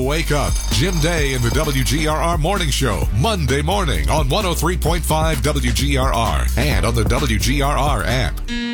Wake Up. Jim Day in the WGRR Morning Show. Monday morning on 103.5 WGRR and on the WGRR app.